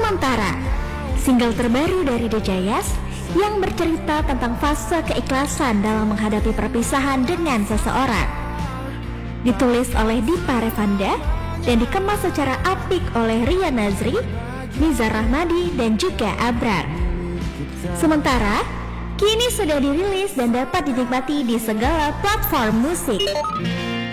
Sementara, single terbaru dari The Jayas yang bercerita tentang fase keikhlasan dalam menghadapi perpisahan dengan seseorang. Ditulis oleh Dipa Revanda dan dikemas secara apik oleh Rian Nazri, Nizar Rahmadi, dan juga Abrar. Sementara, kini sudah dirilis dan dapat dinikmati di segala platform musik.